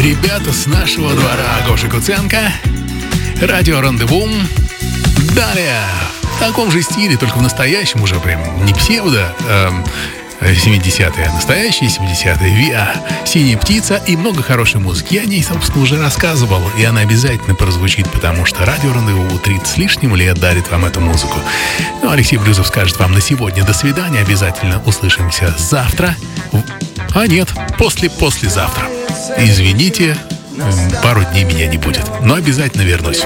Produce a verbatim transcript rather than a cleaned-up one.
Ребята с нашего двора, Гоша Куценко, радио «Рандеву». Далее, в таком же стиле, только в настоящем уже прям не псевдо, эм, семидесятые, а настоящие семидесятые. Виа, «Синяя птица» и много хорошей музыки. Я о ней, собственно, уже рассказывал, и она обязательно прозвучит, потому что радио «Рандеву» тридцать с лишним лет дарит вам эту музыку. Ну, Алексей Блюзов скажет вам на сегодня до свидания. Обязательно услышимся завтра. А нет, после-послезавтра. Извините, пару дней меня не будет, но обязательно вернусь.